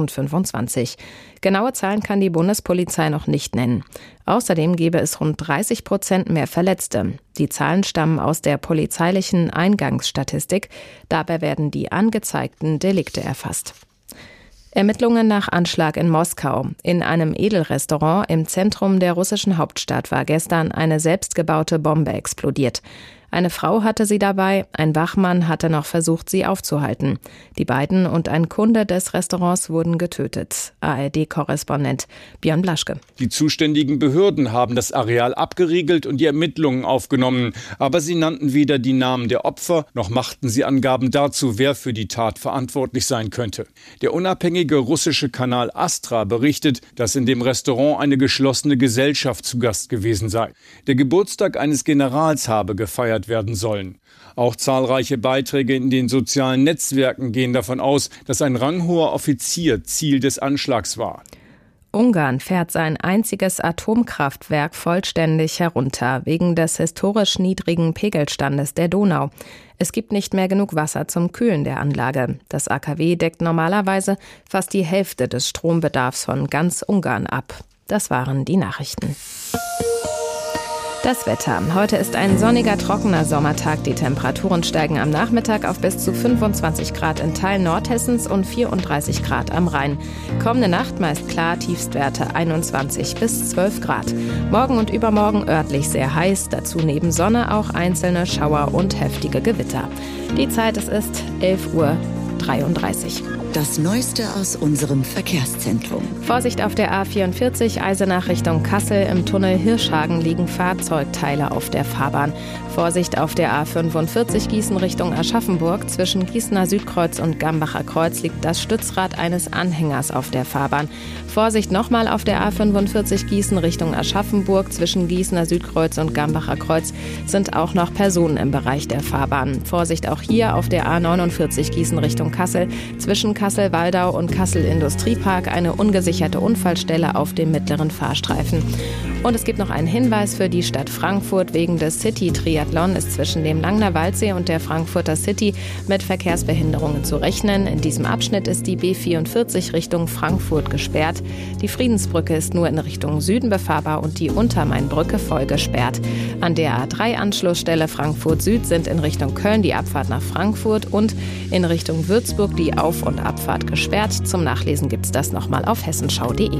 2025. Genaue Zahlen kann die Bundespolizei noch nicht nennen. Außerdem gäbe es rund 30% mehr Verletzte. Die Zahlen stammen aus der polizeilichen Eingangsstatistik. Dabei werden die angezeigten Delikte erfasst. Ermittlungen nach Anschlag in Moskau. In einem Edelrestaurant im Zentrum der russischen Hauptstadt war gestern eine selbstgebaute Bombe explodiert. Eine Frau hatte sie dabei, ein Wachmann hatte noch versucht, sie aufzuhalten. Die beiden und ein Kunde des Restaurants wurden getötet. ARD-Korrespondent Björn Blaschke. Die zuständigen Behörden haben das Areal abgeriegelt und die Ermittlungen aufgenommen. Aber sie nannten weder die Namen der Opfer, noch machten sie Angaben dazu, wer für die Tat verantwortlich sein könnte. Der unabhängige russische Kanal Astra berichtet, dass in dem Restaurant eine geschlossene Gesellschaft zu Gast gewesen sei. Der Geburtstag eines Generals habe gefeiert werden sollen. Auch zahlreiche Beiträge in den sozialen Netzwerken gehen davon aus, dass ein ranghoher Offizier Ziel des Anschlags war. Ungarn fährt sein einziges Atomkraftwerk vollständig herunter, wegen des historisch niedrigen Pegelstandes der Donau. Es gibt nicht mehr genug Wasser zum Kühlen der Anlage. Das AKW deckt normalerweise fast die Hälfte des Strombedarfs von ganz Ungarn ab. Das waren die Nachrichten. Das Wetter. Heute ist ein sonniger, trockener Sommertag. Die Temperaturen steigen am Nachmittag auf bis zu 25 Grad in Teilen Nordhessens und 34 Grad am Rhein. Kommende Nacht meist klar, Tiefstwerte 21 bis 12 Grad. Morgen und übermorgen örtlich sehr heiß, dazu neben Sonne auch einzelne Schauer und heftige Gewitter. Die Zeit, es ist 11.33 Uhr. Das Neueste aus unserem Verkehrszentrum. Vorsicht auf der A44 Eisenach Richtung Kassel. Im Tunnel Hirschhagen liegen Fahrzeugteile auf der Fahrbahn. Vorsicht auf der A45 Gießen Richtung Aschaffenburg. Zwischen Gießener Südkreuz und Gambacher Kreuz liegt das Stützrad eines Anhängers auf der Fahrbahn. Vorsicht nochmal auf der A45 Gießen Richtung Aschaffenburg. Zwischen Gießener Südkreuz und Gambacher Kreuz sind auch noch Personen im Bereich der Fahrbahn. Vorsicht auch hier auf der A49 Gießen Richtung Kassel. Zwischen Kassel-Waldau und Kassel-Industriepark eine ungesicherte Unfallstelle auf dem mittleren Fahrstreifen. Und es gibt noch einen Hinweis für die Stadt Frankfurt. Wegen des City-Triathlon ist zwischen dem Langner Waldsee und der Frankfurter City mit Verkehrsbehinderungen zu rechnen. In diesem Abschnitt ist die B44 Richtung Frankfurt gesperrt. Die Friedensbrücke ist nur in Richtung Süden befahrbar und die Untermainbrücke voll gesperrt. An der A3-Anschlussstelle Frankfurt Süd sind in Richtung Köln die Abfahrt nach Frankfurt und in Richtung Würzburg die Auf- und Abfahrt gesperrt. Zum Nachlesen gibt es das nochmal auf hessenschau.de.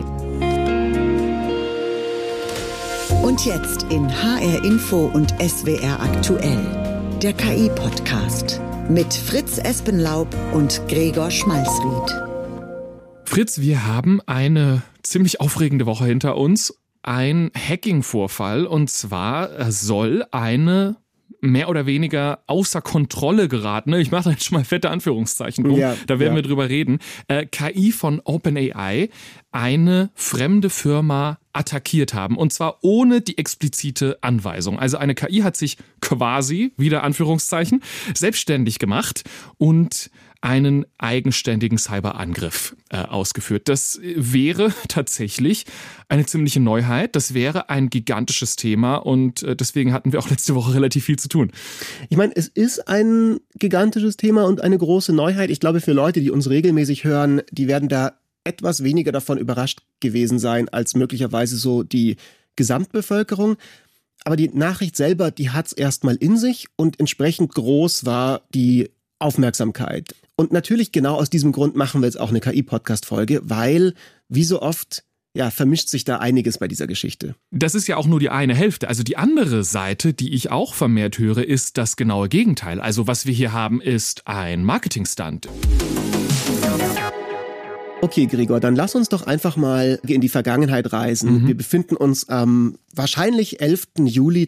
Und jetzt in HR Info und SWR aktuell. Der KI-Podcast mit Fritz Espenlaub und Gregor Schmalzried. Fritz, wir haben eine ziemlich aufregende Woche hinter uns. Ein Hacking-Vorfall, und zwar soll eine mehr oder weniger außer Kontrolle geratene, ich mache da jetzt schon mal fette Anführungszeichen drum, da werden wir drüber reden, KI von OpenAI eine fremde Firma attackiert haben. Und zwar ohne die explizite Anweisung. Also eine KI hat sich quasi, wieder Anführungszeichen, selbstständig gemacht und einen eigenständigen Cyberangriff ausgeführt. Das wäre tatsächlich eine ziemliche Neuheit. Das wäre ein gigantisches Thema und deswegen hatten wir auch letzte Woche relativ viel zu tun. Ich meine, es ist ein gigantisches Thema und eine große Neuheit. Ich glaube, für Leute, die uns regelmäßig hören, die werden da etwas weniger davon überrascht gewesen sein als möglicherweise so die Gesamtbevölkerung. Aber die Nachricht selber, die hat es erstmal in sich und entsprechend groß war die Aufmerksamkeit. Und natürlich genau aus diesem Grund machen wir jetzt auch eine KI-Podcast-Folge, weil, wie so oft, vermischt sich da einiges bei dieser Geschichte. Das ist ja auch nur die eine Hälfte. Also die andere Seite, die ich auch vermehrt höre, ist das genaue Gegenteil. Also was wir hier haben, ist ein Marketing-Stunt. Okay, Gregor, dann lass uns doch einfach mal in die Vergangenheit reisen. Wir befinden uns am wahrscheinlich 11. Juli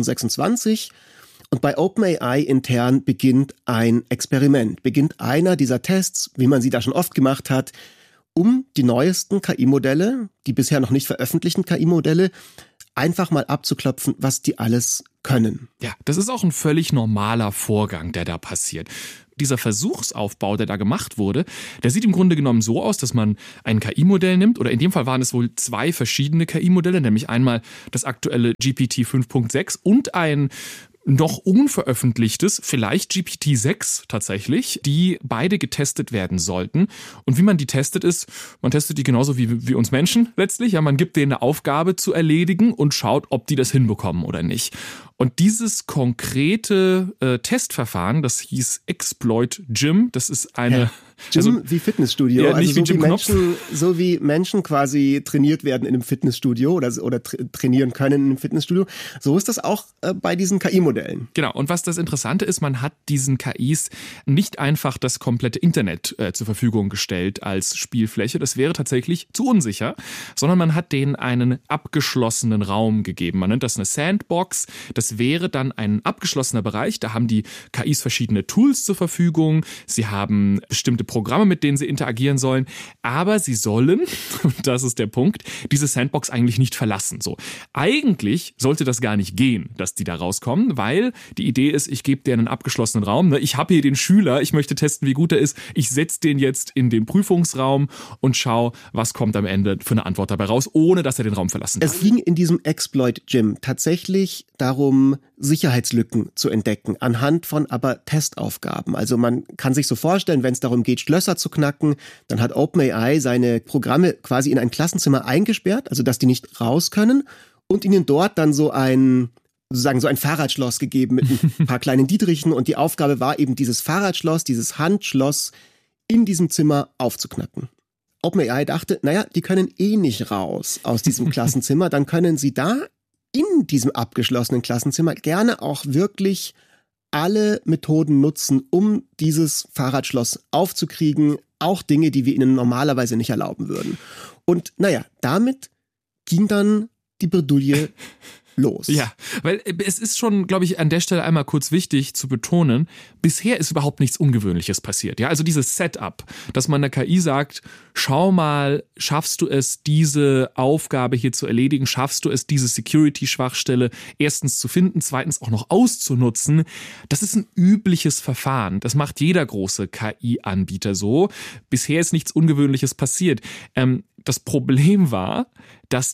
2026 und bei OpenAI intern beginnt ein Experiment, beginnt einer dieser Tests, wie man sie da schon oft gemacht hat, um die neuesten KI-Modelle, die bisher noch nicht veröffentlichten KI-Modelle, einfach mal abzuklopfen, was die alles können. Ja, das ist auch ein völlig normaler Vorgang, der da passiert. Dieser Versuchsaufbau, der da gemacht wurde, der sieht im Grunde genommen so aus, dass man ein KI-Modell nimmt, oder in dem Fall waren es wohl 2 verschiedene KI-Modelle, nämlich einmal das aktuelle GPT 5.6 und ein noch unveröffentlichtes, vielleicht GPT-6 tatsächlich, die beide getestet werden sollten. Und wie man die testet ist, man testet die genauso wie uns Menschen letztlich. Ja, man gibt denen eine Aufgabe zu erledigen und schaut, ob die das hinbekommen oder nicht. Und dieses konkrete Testverfahren, das hieß Exploit Gym, das ist eine... Gym wie Fitnessstudio, ja, nicht also wie so wie Menschen quasi trainiert werden in einem Fitnessstudio oder trainieren können in einem Fitnessstudio. So ist das auch bei diesen KI-Modellen. Genau, und was das Interessante ist, man hat diesen KIs nicht einfach das komplette Internet zur Verfügung gestellt als Spielfläche, das wäre tatsächlich zu unsicher, sondern man hat denen einen abgeschlossenen Raum gegeben. Man nennt das eine Sandbox, das wäre dann ein abgeschlossener Bereich, da haben die KIs verschiedene Tools zur Verfügung, sie haben bestimmte Programme, mit denen sie interagieren sollen, aber sie sollen, und das ist der Punkt, diese Sandbox eigentlich nicht verlassen. So, eigentlich sollte das gar nicht gehen, dass die da rauskommen, weil die Idee ist, ich gebe dir einen abgeschlossenen Raum, ich habe hier den Schüler, ich möchte testen, wie gut er ist, ich setze den jetzt in den Prüfungsraum und schau, was kommt am Ende für eine Antwort dabei raus, ohne dass er den Raum verlassen darf. Es ging in diesem Exploit Gym tatsächlich darum, Sicherheitslücken zu entdecken, anhand von aber Testaufgaben. Also man kann sich so vorstellen, wenn es darum geht, Schlösser zu knacken, dann hat OpenAI seine Programme quasi in ein Klassenzimmer eingesperrt, also dass die nicht raus können, und ihnen dort dann so ein Fahrradschloss gegeben mit ein paar kleinen Dietrichen, und die Aufgabe war eben, dieses Fahrradschloss, dieses Handschloss in diesem Zimmer aufzuknacken. OpenAI dachte, die können eh nicht raus aus diesem Klassenzimmer, dann können sie da in diesem abgeschlossenen Klassenzimmer gerne auch wirklich alle Methoden nutzen, um dieses Fahrradschloss aufzukriegen, auch Dinge, die wir ihnen normalerweise nicht erlauben würden. Und damit ging dann die Bredouille los. Ja, weil es ist schon, glaube ich, an der Stelle einmal kurz wichtig zu betonen, bisher ist überhaupt nichts Ungewöhnliches passiert. Ja, also dieses Setup, dass man der KI sagt, schau mal, schaffst du es, diese Aufgabe hier zu erledigen, schaffst du es, diese Security-Schwachstelle erstens zu finden, zweitens auch noch auszunutzen, das ist ein übliches Verfahren. Das macht jeder große KI-Anbieter so. Bisher ist nichts Ungewöhnliches passiert. Das Problem war, dass der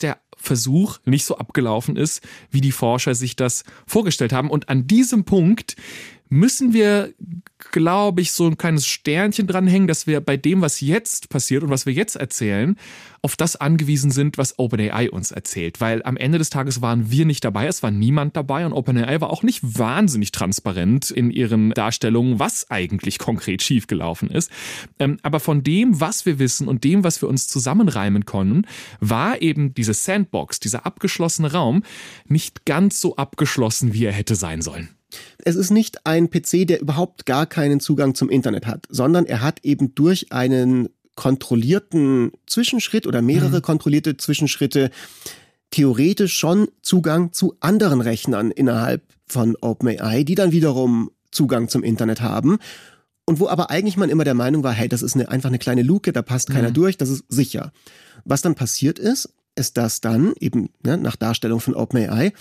Versuch nicht so abgelaufen ist, wie die Forscher sich das vorgestellt haben. Und an diesem Punkt müssen wir, glaube ich, so ein kleines Sternchen dranhängen, dass wir bei dem, was jetzt passiert und was wir jetzt erzählen, auf das angewiesen sind, was OpenAI uns erzählt. Weil am Ende des Tages waren wir nicht dabei, es war niemand dabei und OpenAI war auch nicht wahnsinnig transparent in ihren Darstellungen, was eigentlich konkret schiefgelaufen ist. Aber von dem, was wir wissen und dem, was wir uns zusammenreimen konnten, war eben diese Sandbox, dieser abgeschlossene Raum, nicht ganz so abgeschlossen, wie er hätte sein sollen. Es ist nicht ein PC, der überhaupt gar keinen Zugang zum Internet hat, sondern er hat eben durch einen kontrollierten Zwischenschritt oder mehrere kontrollierte Zwischenschritte theoretisch schon Zugang zu anderen Rechnern innerhalb von OpenAI, die dann wiederum Zugang zum Internet haben. Und wo aber eigentlich man immer der Meinung war, hey, das ist einfach eine kleine Luke, da passt keiner durch, das ist sicher. Was dann passiert ist, dass dann eben nach Darstellung von OpenAI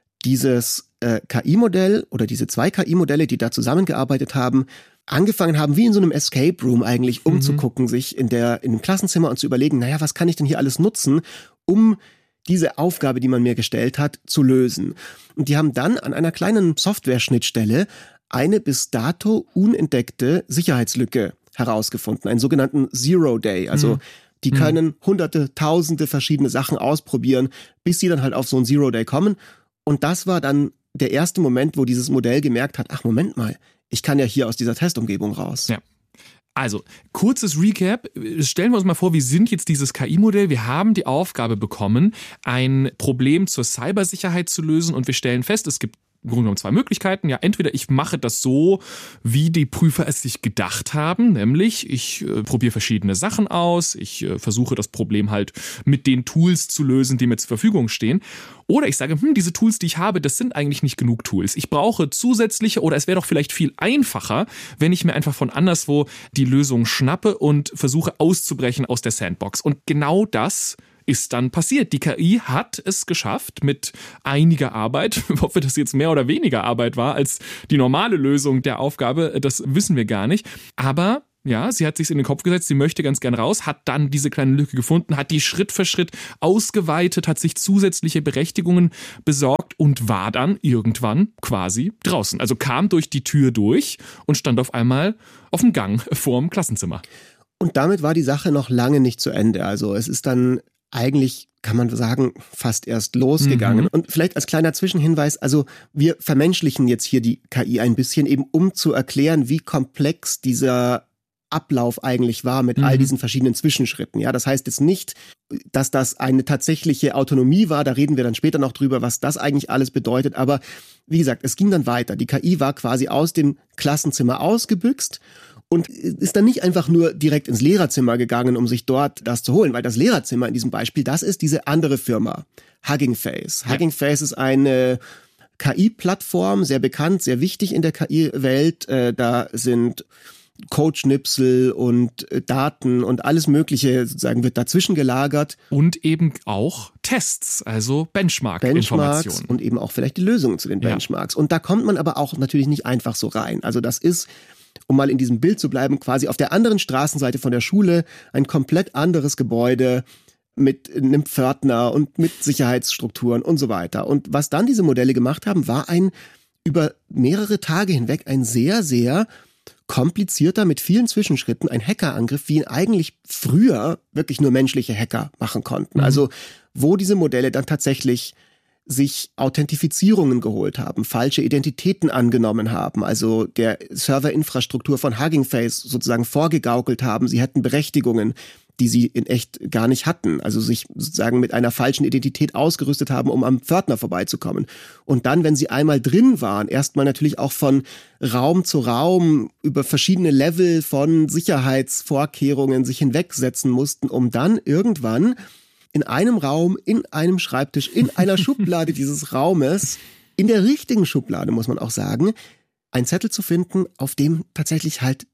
dieses KI-Modell oder diese 2 KI-Modelle, die da zusammengearbeitet haben, angefangen haben, wie in so einem Escape Room eigentlich umzugucken, sich in einem Klassenzimmer und zu überlegen, naja, was kann ich denn hier alles nutzen, um diese Aufgabe, die man mir gestellt hat, zu lösen. Und die haben dann an einer kleinen Software-Schnittstelle eine bis dato unentdeckte Sicherheitslücke herausgefunden, einen sogenannten Zero Day. Also die können hunderte, tausende verschiedene Sachen ausprobieren, bis sie dann halt auf so einen Zero Day kommen. Und das war dann der erste Moment, wo dieses Modell gemerkt hat, ach Moment mal, ich kann ja hier aus dieser Testumgebung raus. Ja. Also, kurzes Recap. Stellen wir uns mal vor, wir sind jetzt dieses KI-Modell. Wir haben die Aufgabe bekommen, ein Problem zur Cybersicherheit zu lösen und wir stellen fest, es gibt im Grunde genommen 2 Möglichkeiten. Ja, entweder ich mache das so, wie die Prüfer es sich gedacht haben, nämlich ich probiere verschiedene Sachen aus, ich versuche das Problem halt mit den Tools zu lösen, die mir zur Verfügung stehen. Oder ich sage, diese Tools, die ich habe, das sind eigentlich nicht genug Tools. Ich brauche zusätzliche oder es wäre doch vielleicht viel einfacher, wenn ich mir einfach von anderswo die Lösung schnappe und versuche auszubrechen aus der Sandbox. Und genau das ist dann passiert. Die KI hat es geschafft mit einiger Arbeit. Ob das jetzt mehr oder weniger Arbeit war als die normale Lösung der Aufgabe, das wissen wir gar nicht. Aber ja, sie hat sich in den Kopf gesetzt, sie möchte ganz gern raus, hat dann diese kleine Lücke gefunden, hat die Schritt für Schritt ausgeweitet, hat sich zusätzliche Berechtigungen besorgt und war dann irgendwann quasi draußen. Also kam durch die Tür durch und stand auf einmal auf dem Gang vorm Klassenzimmer. Und damit war die Sache noch lange nicht zu Ende. Also es ist dann eigentlich, kann man sagen, fast erst losgegangen. Und vielleicht als kleiner Zwischenhinweis, also wir vermenschlichen jetzt hier die KI ein bisschen, eben um zu erklären, wie komplex dieser Ablauf eigentlich war mit all diesen verschiedenen Zwischenschritten. Ja, das heißt jetzt nicht, dass das eine tatsächliche Autonomie war, da reden wir dann später noch drüber, was das eigentlich alles bedeutet, aber wie gesagt, es ging dann weiter. Die KI war quasi aus dem Klassenzimmer ausgebüxt und ist dann nicht einfach nur direkt ins Lehrerzimmer gegangen, um sich dort das zu holen, weil das Lehrerzimmer in diesem Beispiel, das ist diese andere Firma, Hugging Face. Ja. Hugging Face ist eine KI-Plattform, sehr bekannt, sehr wichtig in der KI-Welt. Da sind Codeschnipsel und Daten und alles Mögliche sozusagen wird dazwischen gelagert. Und eben auch Tests, also Benchmark-Informationen. Und eben auch vielleicht die Lösungen zu den Benchmarks. Ja. Und da kommt man aber auch natürlich nicht einfach so rein. Also das ist, um mal in diesem Bild zu bleiben, quasi auf der anderen Straßenseite von der Schule ein komplett anderes Gebäude mit einem Pförtner und mit Sicherheitsstrukturen und so weiter. Und was dann diese Modelle gemacht haben, war über mehrere Tage hinweg ein sehr, sehr komplizierter, mit vielen Zwischenschritten, ein Hackerangriff, wie ihn eigentlich früher wirklich nur menschliche Hacker machen konnten. Also wo diese Modelle dann tatsächlich sich Authentifizierungen geholt haben, falsche Identitäten angenommen haben, also der Serverinfrastruktur von Hugging Face sozusagen vorgegaukelt haben, sie hätten Berechtigungen, die sie in echt gar nicht hatten, also sich sozusagen mit einer falschen Identität ausgerüstet haben, um am Pförtner vorbeizukommen. Und dann, wenn sie einmal drin waren, erstmal natürlich auch von Raum zu Raum über verschiedene Level von Sicherheitsvorkehrungen sich hinwegsetzen mussten, um dann irgendwann in einem Raum, in einem Schreibtisch, in einer Schublade dieses Raumes, in der richtigen Schublade, muss man auch sagen, einen Zettel zu finden, auf dem tatsächlich halt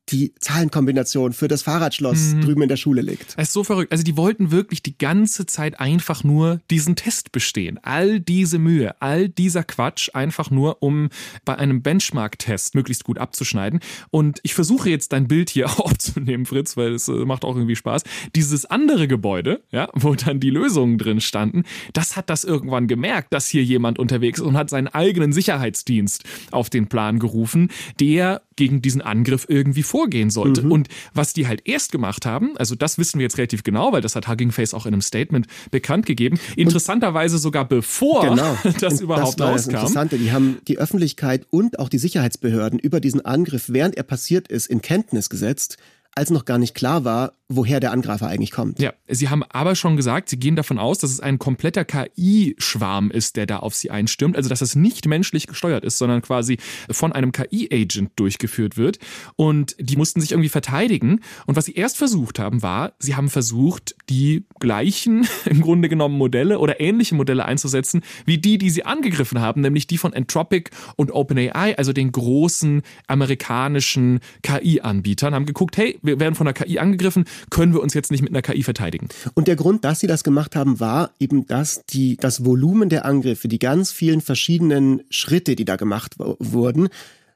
die Zahlenkombination für das Fahrradschloss drüben in der Schule liegt. Es ist so verrückt. Also die wollten wirklich die ganze Zeit einfach nur diesen Test bestehen. All diese Mühe, all dieser Quatsch einfach nur, um bei einem Benchmark-Test möglichst gut abzuschneiden. Und ich versuche jetzt dein Bild hier aufzunehmen, Fritz, weil es macht auch irgendwie Spaß. Dieses andere Gebäude, ja, wo dann die Lösungen drin standen, das hat das irgendwann gemerkt, dass hier jemand unterwegs ist und hat seinen eigenen Sicherheitsdienst auf den Plan gerufen, der gegen diesen Angriff irgendwie vorgehen sollte. Und was die halt erst gemacht haben, also das wissen wir jetzt relativ genau, weil das hat Hugging Face auch in einem Statement bekannt gegeben, interessanterweise sogar bevor das überhaupt rauskam. Das Interessante, die haben die Öffentlichkeit und auch die Sicherheitsbehörden über diesen Angriff, während er passiert ist, in Kenntnis gesetzt, als noch gar nicht klar war, woher der Angreifer eigentlich kommt. Ja, sie haben aber schon gesagt, sie gehen davon aus, dass es ein kompletter KI-Schwarm ist, der da auf sie einstürmt. Also, dass es nicht menschlich gesteuert ist, sondern quasi von einem KI-Agent durchgeführt wird. Und die mussten sich irgendwie verteidigen. Und was sie erst versucht haben, war, sie haben versucht, die gleichen, im Grunde genommen Modelle oder ähnliche Modelle einzusetzen, wie die sie angegriffen haben, nämlich die von Anthropic und OpenAI, also den großen amerikanischen KI-Anbietern, haben geguckt, hey, wir werden von der KI angegriffen, können wir uns jetzt nicht mit einer KI verteidigen. Und der Grund, dass sie das gemacht haben, war eben, dass das Volumen der Angriffe, die ganz vielen verschiedenen Schritte, die da gemacht wurden,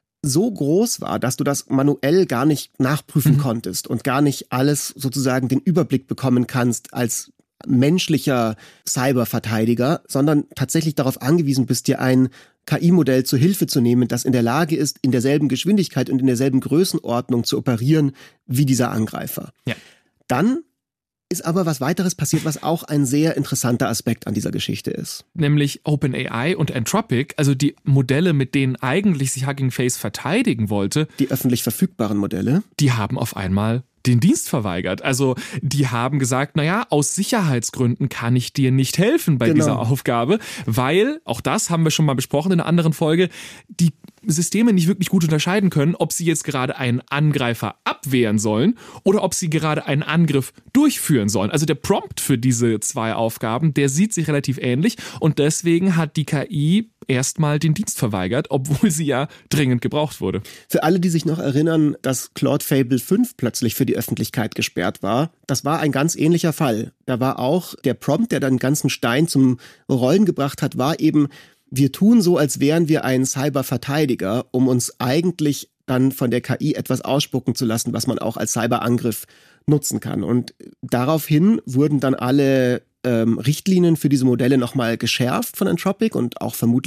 so groß war, dass du das manuell gar nicht nachprüfen konntest und gar nicht alles sozusagen den Überblick bekommen kannst als menschlicher Cyberverteidiger, sondern tatsächlich darauf angewiesen bist, dir ein KI-Modell zur Hilfe zu nehmen, das in der Lage ist, in derselben Geschwindigkeit und in derselben Größenordnung zu operieren wie dieser Angreifer. Ja. Dann ist aber was weiteres passiert, was auch ein sehr interessanter Aspekt an dieser Geschichte ist. Nämlich OpenAI und Anthropic, also die Modelle, mit denen eigentlich sich Hugging Face verteidigen wollte. Die öffentlich verfügbaren Modelle. Die haben auf einmal den Dienst verweigert. Also die haben gesagt, naja, aus Sicherheitsgründen kann ich dir nicht helfen bei dieser Aufgabe, weil, auch das haben wir schon mal besprochen in einer anderen Folge, die Systeme nicht wirklich gut unterscheiden können, ob sie jetzt gerade einen Angreifer abwehren sollen oder ob sie gerade einen Angriff durchführen sollen. Also der Prompt für diese zwei Aufgaben, der sieht sich relativ ähnlich und deswegen hat die KI erstmal den Dienst verweigert, obwohl sie ja dringend gebraucht wurde. Für alle, die sich noch erinnern, dass Claude Fable 5 plötzlich für die Öffentlichkeit gesperrt war, das war ein ganz ähnlicher Fall. Da war auch der Prompt, der dann den ganzen Stein zum Rollen gebracht hat, war eben: Wir tun so, als wären wir ein Cyberverteidiger, um uns eigentlich dann von der KI etwas ausspucken zu lassen, was man auch als Cyberangriff nutzen kann. Und daraufhin wurden dann alle Richtlinien für diese Modelle nochmal geschärft von Anthropic und auch vermutlich